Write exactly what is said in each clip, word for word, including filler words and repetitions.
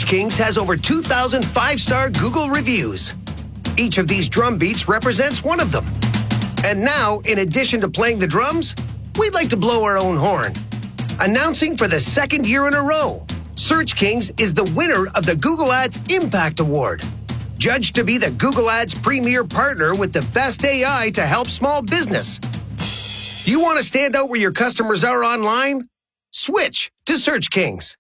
Kings has over two thousand five-star Google reviews. Each of these drum beats represents one of them. And now, in addition to playing the drums, we'd like to blow our own horn. Announcing for the second year in a row, Search Kings is the winner of the Google Ads Impact Award. Judged to be the Google Ads premier partner with the best A I to help small business. Do you want to stand out where your customers are online? Switch to Search Kings.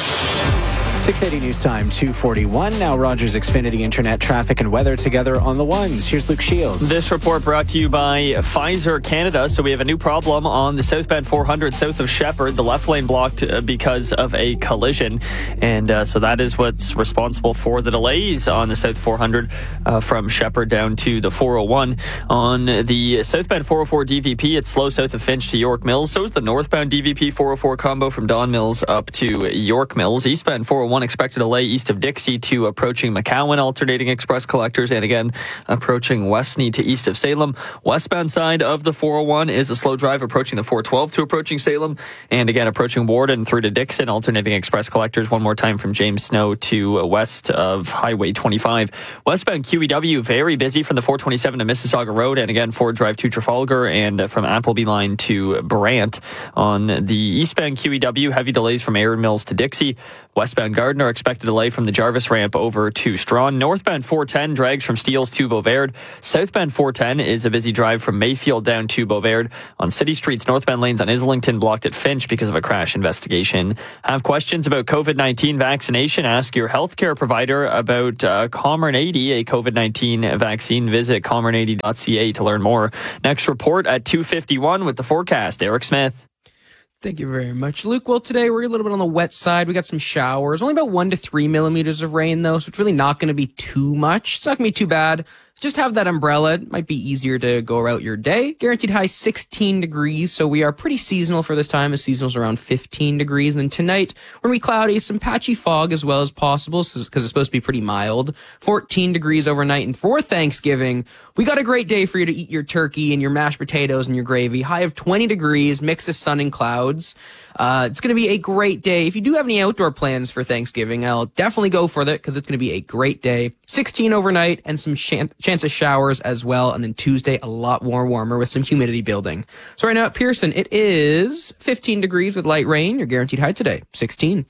six eighty News Time, two forty-one. Now Rogers Xfinity Internet traffic and weather together on the ones. Here's Luke Shields. This report brought to you by Pfizer Canada. So we have a new problem on the southbound four hundred south of Shepherd. The left lane blocked because of a collision. And uh, so that is what's responsible for the delays on the south four hundred uh, from Shepherd down to the four oh one. On the southbound four oh four D V P, it's slow south of Finch to York Mills. So is the northbound D V P four oh four combo from Don Mills up to York Mills. Eastbound four oh one expected delay east of Dixie to approaching McCowan, alternating express collectors, and again approaching Westney to east of Salem. Westbound side of the four oh one is a slow drive approaching the four twelve to approaching Salem, and again approaching Warden through to Dixon, alternating express collectors one more time from James Snow to west of Highway twenty-five. Westbound Q E W very busy from the four twenty-seven to Mississauga Road, and again Ford Drive to Trafalgar, and from Appleby Line to Brant. On the eastbound Q E W, heavy delays from Aaron Mills to Dixie. Westbound Gardner expected delay from the Jarvis ramp over to Strawn. Northbound four ten drags from Steeles to Beauvard. Southbound four ten is a busy drive from Mayfield down to Beauvard. On city streets, northbound lanes on Islington blocked at Finch because of a crash investigation. Have questions about COVID nineteen vaccination? Ask your healthcare provider about uh, Comirnaty, a COVID nineteen vaccine. Visit comirnaty dot c a to learn more. Next report at two fifty-one with the forecast. Eric Smith. Thank you very much, Luke. Well, today we're a little bit on the wet side. We got some showers, only about one to three millimeters of rain, though, so it's really not going to be too much. It's not going to be too bad. Just have that umbrella. It might be easier to go about your day. Guaranteed high sixteen degrees, so we are pretty seasonal for this time, as seasonal's around fifteen degrees. And then tonight, we're going to be cloudy, some patchy fog as well as possible, because it's supposed to be pretty mild. fourteen degrees overnight. And for Thanksgiving, we got a great day for you to eat your turkey and your mashed potatoes and your gravy. High of twenty degrees, mix of sun and clouds. Uh, it's going to be a great day. If you do have any outdoor plans for Thanksgiving, I'll definitely go for that because it's going to be a great day. sixteen overnight and some chance of showers as well. And then Tuesday, a lot more warmer with some humidity building. So right now at Pearson, it is fifteen degrees with light rain. Your guaranteed high today, sixteen.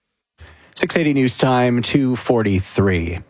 six eighty News Time, two forty-three.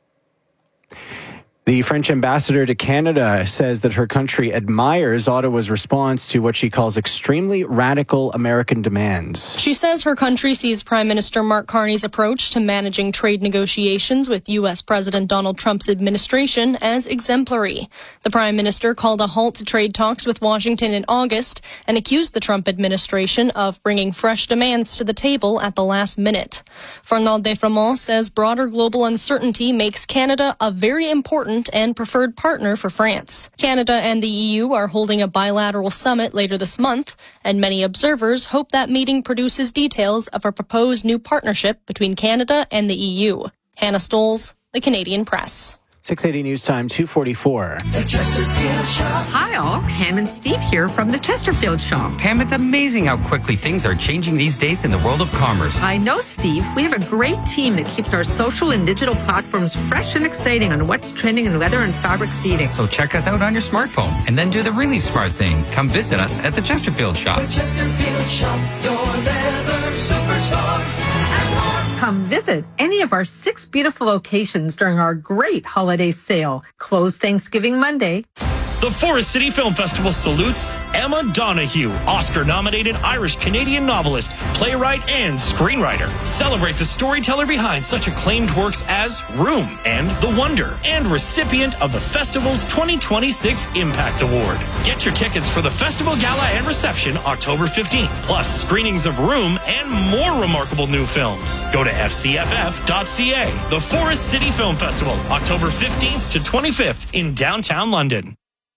The French ambassador to Canada says that her country admires Ottawa's response to what she calls extremely radical American demands. She says her country sees Prime Minister Mark Carney's approach to managing trade negotiations with U S President Donald Trump's administration as exemplary. The Prime Minister called a halt to trade talks with Washington in August and accused the Trump administration of bringing fresh demands to the table at the last minute. Fernand Defremont says broader global uncertainty makes Canada a very important and preferred partner for France. Canada and the E U are holding a bilateral summit later this month, and many observers hope that meeting produces details of a proposed new partnership between Canada and the E U. Hannah Stoles, The Canadian Press. six eighty News Time, two forty-four. The Chesterfield Shop. Hi all, Pam and Steve here from the Chesterfield Shop. Pam, it's amazing how quickly things are changing these days in the world of commerce. I know, Steve. We have a great team that keeps our social and digital platforms fresh and exciting on what's trending in leather and fabric seating. So check us out on your smartphone and then do the really smart thing. Come visit us at the Chesterfield Shop. The Chesterfield Shop, your leather superstore. Come visit any of our six beautiful locations during our great holiday sale. Closed Thanksgiving Monday. The Forest City Film Festival salutes Emma Donoghue, Oscar-nominated Irish-Canadian novelist, playwright, and screenwriter. Celebrate the storyteller behind such acclaimed works as Room and The Wonder, and recipient of the festival's twenty twenty-six Impact Award. Get your tickets for the festival gala and reception October fifteenth, plus screenings of Room and more remarkable new films. Go to f c f f dot c a. The Forest City Film Festival, October fifteenth to twenty-fifth in downtown London.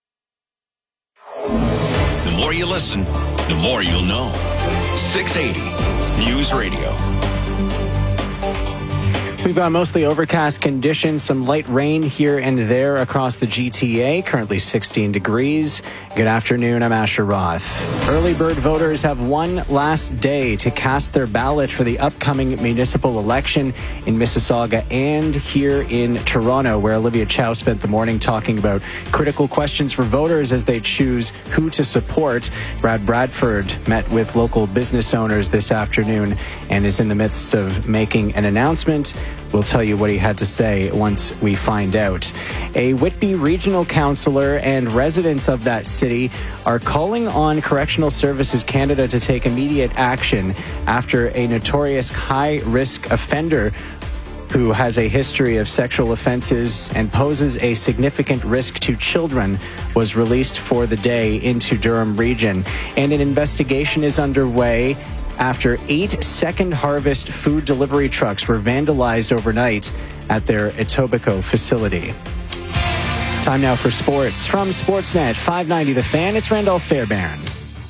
The more you listen, the more you'll know. six eighty News Radio. We've got mostly overcast conditions, some light rain here and there across the G T A, currently sixteen degrees. Good afternoon, I'm Asher Roth. Early bird voters have one last day to cast their ballot for the upcoming municipal election in Mississauga and here in Toronto, where Olivia Chow spent the morning talking about critical questions for voters as they choose who to support. Brad Bradford met with local business owners this afternoon and is in the midst of making an announcement. We'll tell you what he had to say once we find out. A Whitby regional councillor and residents of that city are calling on Correctional Services Canada to take immediate action after a notorious high-risk offender who has a history of sexual offenses and poses a significant risk to children was released for the day into Durham Region. And an investigation is underway after eight Second Harvest food delivery trucks were vandalized overnight at their Etobicoke facility. Time now for sports. From Sportsnet five ninety The Fan, it's Randolph Fairbairn.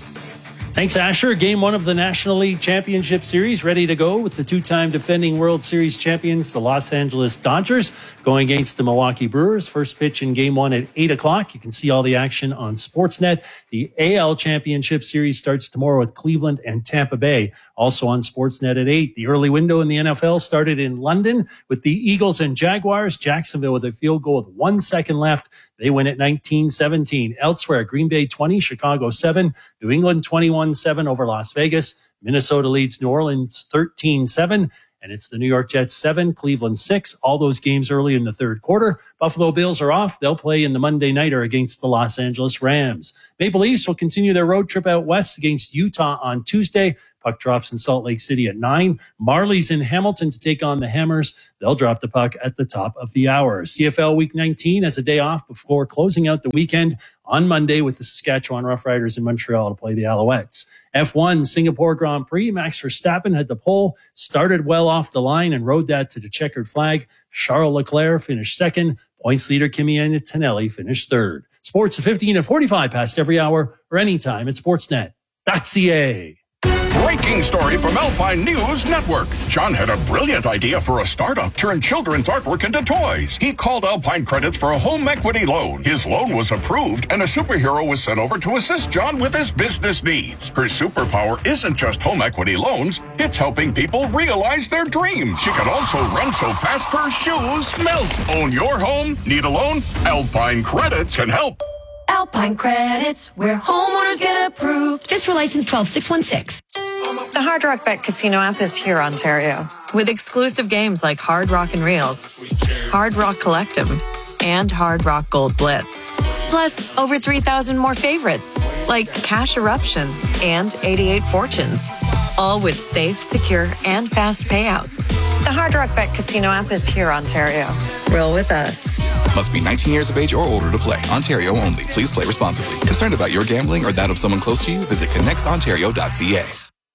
Thanks, Asher. Game one of the National League Championship Series ready to go with the two-time defending World Series champions, the Los Angeles Dodgers, going against the Milwaukee Brewers. First pitch in game one at eight o'clock. You can see all the action on Sportsnet. The A L Championship Series starts tomorrow with Cleveland and Tampa Bay, also on Sportsnet at eight. The early window in the N F L started in London with the Eagles and Jaguars. Jacksonville with a field goal with one second left. They win at nineteen seventeen. Elsewhere, Green Bay twenty, Chicago seven, New England twenty-one seven over Las Vegas. Minnesota leads New Orleans thirteen seven. And it's the New York Jets seven, Cleveland six. All those games early in the third quarter. Buffalo Bills are off. They'll play in the Monday nighter against the Los Angeles Rams. Maple Leafs will continue their road trip out west against Utah on Tuesday. Puck drops in Salt Lake City at nine. Marlies in Hamilton to take on the Hammers. They'll drop the puck at the top of the hour. C F L Week nineteen has a day off before closing out the weekend on Monday with the Saskatchewan Roughriders in Montreal to play the Alouettes. F one Singapore Grand Prix. Max Verstappen had the pole, started well off the line and rode that to the checkered flag. Charles Leclerc finished second. Points leader Kimi Antonelli finished third. Sports at fifteen and forty-five past every hour or anytime at sportsnet dot c a. Breaking story from Alpine News Network. John had a brilliant idea for a startup, turn children's artwork into toys. He called Alpine Credits for a home equity loan. His loan was approved, and a superhero was sent over to assist John with his business needs. Her superpower isn't just home equity loans, it's helping people realize their dreams. She can also run so fast her shoes melt. Own your home? Need a loan? Alpine Credits can help. Alpine Credits, where homeowners get approved. Just for license twelve six one six. The Hard Rock Bet Casino app is here, Ontario, with exclusive games like Hard Rock and Reels, Hard Rock Collectum, and Hard Rock Gold Blitz. Plus, over three thousand more favorites, like Cash Eruption and eighty-eight Fortunes. All with safe, secure, and fast payouts. The Hard Rock Bet Casino app is here, Ontario. Roll with us. Must be nineteen years of age or older to play. Ontario only. Please play responsibly. Concerned about your gambling or that of someone close to you? Visit connects ontario dot c a.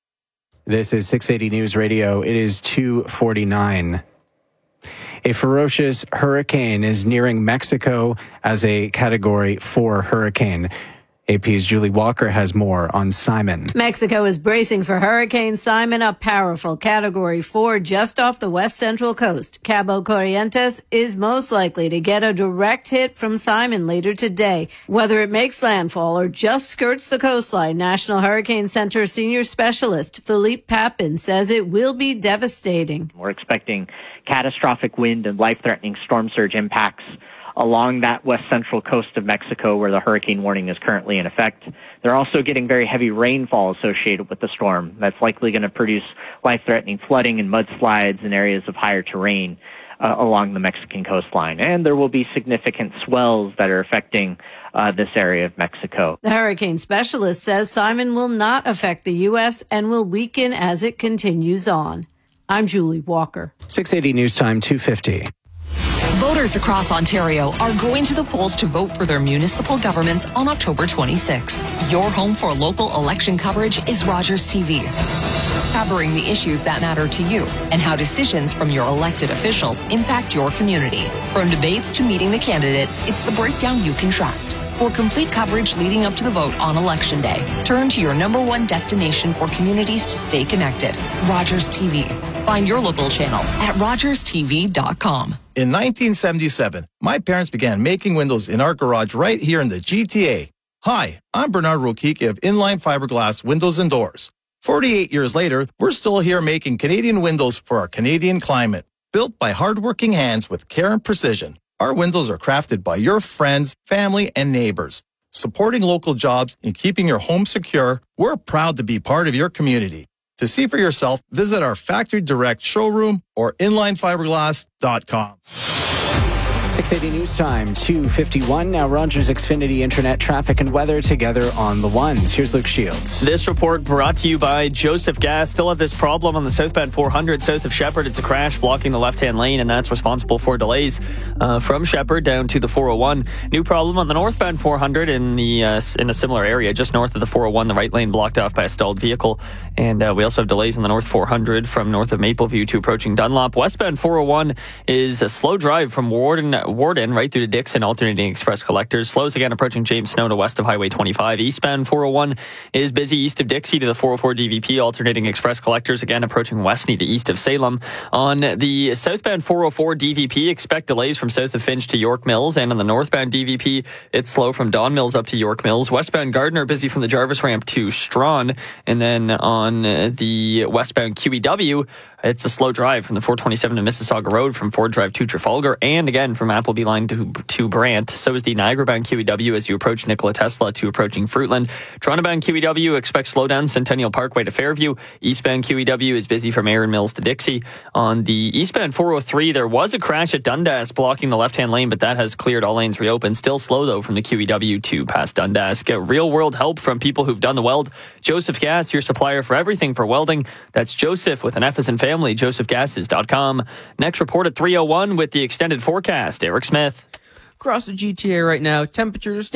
This is six eighty News Radio. It is two forty-nine. A ferocious hurricane is nearing Mexico as a Category four hurricane. A P's Julie Walker has more on Simon. Mexico is bracing for Hurricane Simon, a powerful Category four just off the west central coast. Cabo Corrientes is most likely to get a direct hit from Simon later today. Whether it makes landfall or just skirts the coastline, National Hurricane Center senior specialist Philippe Papin says it will be devastating. We're expecting catastrophic wind and life-threatening storm surge impacts along that west central coast of Mexico where the hurricane warning is currently in effect. They're also getting very heavy rainfall associated with the storm. That's likely going to produce life-threatening flooding and mudslides in areas of higher terrain uh, along the Mexican coastline. And there will be significant swells that are affecting uh, this area of Mexico. The hurricane specialist says Simon will not affect the U S and will weaken as it continues on. I'm Julie Walker. six eighty News Time, two fifty. Voters across Ontario are going to the polls to vote for their municipal governments on October twenty-sixth. Your home for local election coverage is Rogers T V. Covering the issues that matter to you and how decisions from your elected officials impact your community. From debates to meeting the candidates, it's the breakdown you can trust. For complete coverage leading up to the vote on Election Day, turn to your number one destination for communities to stay connected, Rogers T V. Find your local channel at rogers t v dot com. In nineteen seventy-seven, my parents began making windows in our garage right here in the G T A. Hi, I'm Bernard Rokicki of Inline Fiberglass Windows and Doors. forty-eight years later, we're still here making Canadian windows for our Canadian climate. Built by hardworking hands with care and precision, our windows are crafted by your friends, family, and neighbors. Supporting local jobs and keeping your home secure, we're proud to be part of your community. To see for yourself, visit our Factory Direct showroom or inline fiberglass dot com. six eighty News Time, two fifty-one. Now Rogers Xfinity Internet traffic and weather together on the ones. Here's Luke Shields. This report brought to you by Joseph Gas. Still have this problem on the southbound four hundred south of Shepherd. It's a crash blocking the left-hand lane, and that's responsible for delays uh, from Shepherd down to the four oh one. New problem on the northbound four hundred in the uh, in a similar area, just north of the four oh one. The right lane blocked off by a stalled vehicle. And uh, we also have delays on the north four hundred from north of Mapleview to approaching Dunlop. Westbound four oh one is a slow drive from Warden Warden right through to Dixon, alternating express collectors. Slows again approaching James Snow to west of Highway twenty-five. Eastbound four oh one is busy east of Dixie to the four oh four D V P, alternating express collectors again approaching Westney to east of Salem. On the southbound four oh four D V P, expect delays from south of Finch to York Mills, and on the northbound D V P, it's slow from Don Mills up to York Mills. Westbound Gardner busy from the Jarvis ramp to Strawn, and then on the westbound Q E W, it's a slow drive from the four twenty-seven to Mississauga Road, from Ford Drive to Trafalgar, and again from Appleby Line to, to Brant. So is the Niagara-bound Q E W as you approach Nikola Tesla to approaching Fruitland. Toronto-bound Q E W, expect slowdown Centennial Parkway to Fairview. Eastbound Q E W is busy from Erin Mills to Dixie. On the eastbound four oh three, there was a crash at Dundas blocking the left-hand lane, but that has cleared. All lanes reopened. Still slow, though, from the Q E W to past Dundas. Get real-world help from people who've done the weld. Joseph Gas, your supplier for everything for welding. That's Joseph with an F as in family, joseph gases dot com. Next report at three oh one with the extended forecast. Eric Smith. Across the G T A right now, temperatures